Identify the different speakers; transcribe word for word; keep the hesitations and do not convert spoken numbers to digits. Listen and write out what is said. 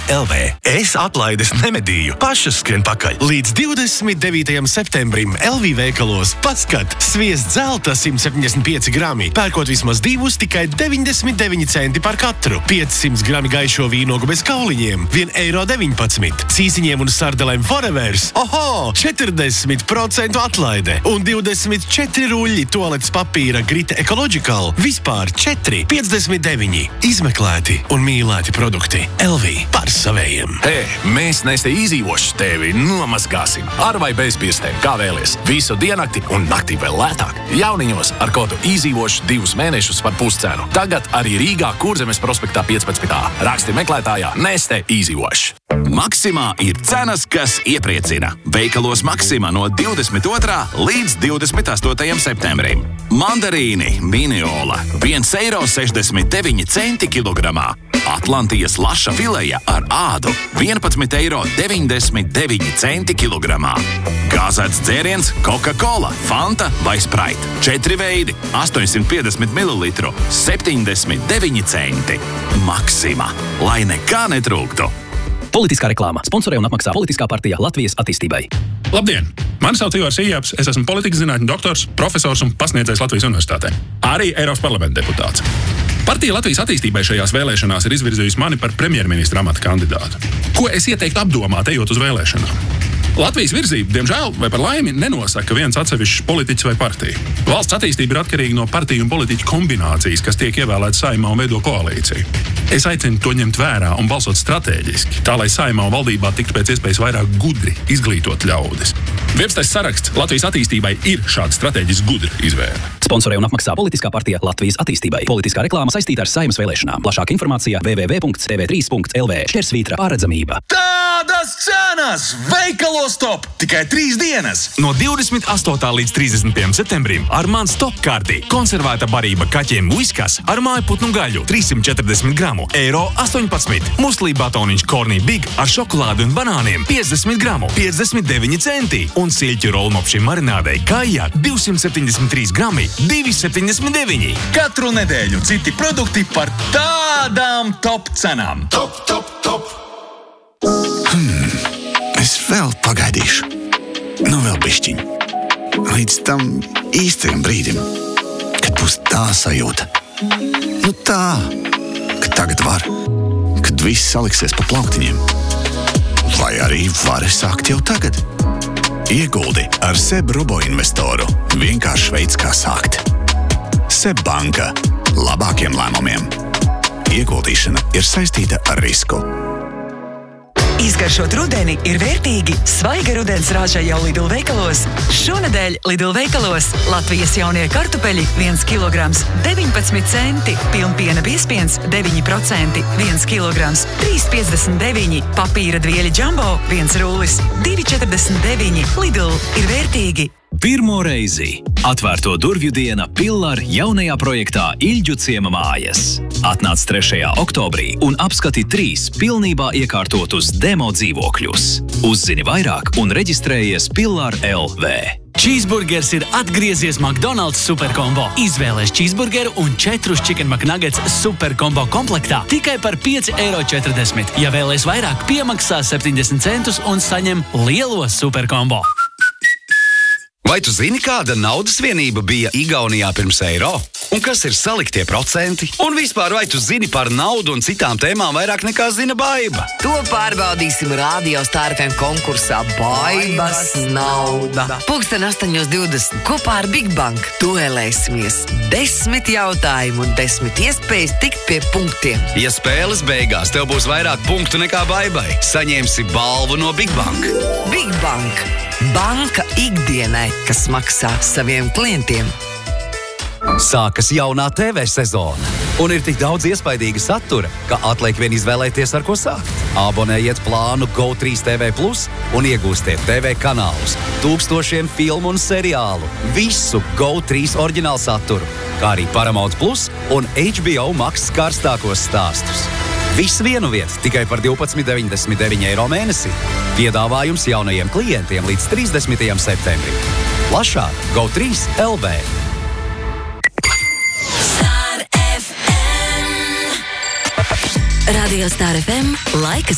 Speaker 1: L V. Es atlaides nemedīju, pašas skrien pakaļ. Līdz divdesmit devītajam septembrim L V veikalos paskat sviests zelta simt septiņdesmit pieci grami. Pērkot vismaz divus, tikai deviņdesmit deviņi centi par katru. piecsimt grami gaišo vīnogu bez kauliņiem, viens eiro deviņpadsmit. Cīsiņiem un sardelēm Forevers. Oho! četrdesmit procentu atlaide un divdesmit četri ruļļi tualetes papīra Grita Ecological. Vispār četri piecdesmit deviņi. Izmeklēti un mīlēti produkti. L V par savējiem.
Speaker 2: Hei, mēs Neste izdzīvoši tevi nomazgāsim. Ar vai bez pirkstiem, kā vēlies. Visu diennakti un naktī vēl lētāk. Jauniņos ar kodu izdzīvoši divus mēnešus par puscenu. Tagad arī Rīgā Kurzemes prospektā piecpadsmit A. Raksti meklētājā Neste izdzīvoši.
Speaker 3: Maksimā ir cenas, kas iepriecina. Veikalos Maksimā no divdesmit otrā līdz divdesmit astotajam septembrim. Mandarīni Miniola viens eiro sešdesmit deviņi centi kilogramā. Atlantijas laša fileja ar ādu vienpadsmit eiro deviņdesmit deviņi centi kilogramā. Gāzēts dzēriens Coca-Cola, Fanta vai Sprite. Četri veidi, astoņsimt piecdesmit mililitru, septiņdesmit deviņi centi. Maksimā, lai nekā netrūktu.
Speaker 4: Politiskā reklāma. Sponsorē un apmaksā Politiskā partija Latvijas attīstībai.
Speaker 5: Labdien! Mani sauc Ivars Ījāps, es esmu politikas zinātņu doktors, profesors un pasniedzējs Latvijas universitātē. Arī Eiropas parlamenta deputāts. Partija Latvijas attīstībai šajās vēlēšanās ir izvirzījusi mani par premjerministra amata kandidātu. Ko es ieteiktu apdomāt, ejot uz vēlēšanām? Latvijas virzība, diemžēl, vai par laimi, nenosaka viens atsevišķs politiķis vai partija. Valsts attīstība ir atkarīga no partiju un politiķu kombinācijas, kas tiek ievēlētas Saeimā un veido koalīciju. Es aicinu to ņemt vērā un balsot strateģiski, tā lai Saeimā un valdībā tiktu pēc iespējas vairāk gudri izglītot ļaudis. Viepstais saraksts Latvijas attīstībai ir šāda strateģiski gudra izvēle.
Speaker 4: Sponsorē un apmaksā Politiskā partija Latvijas attīstībai. Politiskā reklāma saistīta ar Saeimas vēlēšanām. Plašāka informācija w w w punkts t v trīs punkts l v. Šķersvītra pārredzamība.
Speaker 6: Tādas cenas! Veikalos top! Tikai trīs dienas!
Speaker 7: No divdesmit astotā līdz trīsdesmit pirmajam septembrim ar mans top kārtī. Konservēta barība kaķiem Whiskas ar mājputnu gaļu trīssimt četrdesmit gramu, eiro astoņpadsmit. Muslī batoniņš Corny Big ar šokolādi un banāniem piecdesmit gramu, piecdesmit deviņi centi. Un silķu rolmopšiem marinādei Kaija divsimt septiņdesmit trīs grami, divi septiņdesmit deviņi.
Speaker 6: Katru nedēļu citi produkti par tādām top cenām.
Speaker 8: Top, top, top! Hmm, es vēl pagaidīšu. Nu vēl bišķiņ. Līdz tam īstajam brīdim, kad būs tā sajūta. Nu tā, ka tagad var. Kad viss saliksies pa plauktiņiem. Vai arī vari sākt jau tagad. Ieguldi ar SEB Robo investoru. Vienkārši veids, kā sākt. SEB banka. Labākiem lēmumiem. Ieguldīšana ir saistīta ar risku.
Speaker 9: Izgaršot rudeni ir vērtīgi. Svaiga rudens rāža jau Lidl veikalos. Šonedēļ Lidl veikalos Latvijas jaunie kartupeļi viens kilograms deviņpadsmit centi, pilnpiena biezpiens deviņi procenti, viens kilograms trīs piecdesmit deviņi, papīra dvieļi Jumbo viens rullis divi četrdesmit deviņi. Lidl ir vērtīgi.
Speaker 10: Pirmo reizi atvērto durvju diena Pillar jaunajā projektā Ilģu ciema mājas. Atnāc trešajā oktobrī un apskati trīs pilnībā iekārtotus demo dzīvokļus. Uzzini vairāk un reģistrējies Pillar L V.
Speaker 11: Cheeseburgers ir atgriezies McDonald's superkombo. Izvēlēs cheeseburgeru un četrus chicken McNuggets superkombo komplektā tikai par pieci eiro četrdesmit. Ja vēlies vairāk, piemaksā septiņdesmit centus un saņem lielo superkombo.
Speaker 3: Vai tu zini, kāda naudas vienība bija Igaunijā pirms eiro? Un kas ir saliktie procenti? Un vispār, vai tu zini par naudu un citām tēmām vairāk nekā zina Baiba?
Speaker 12: To pārbaudīsim Radio Star F M konkursā Baibas nauda. Pulksten astoņos divdesmit kopā ar Big Bank duelēsimies. Desmit jautājumu un desmit iespējas tikt pie punktiem.
Speaker 3: Ja spēles beigās tev būs vairāk punktu nekā Baibai, saņemsi balvu no Big Bank.
Speaker 12: Big Bank. Banka ikdienai, kas maksā saviem klientiem.
Speaker 3: Sākas jaunā T V sezona, un ir tik daudz iespaidīga satura, ka atliek vien izvēlēties, ar ko sākt. Abonējiet plānu Go trīs T V plus un iegūstiet T V kanālus, tūkstošiem filmu un seriālu, visu Go trīs oriģinālu saturu, kā arī Paramount Plus un H B O Max karstākos stāstus. Viss vienu vietu tikai par divpadsmit deviņdesmit deviņi eiro mēnesī. Piedāvājums jaunajiem klientiem līdz trīsdesmitajam septembrim. Plašāk Go trīs L V.
Speaker 13: Radio Star F M laika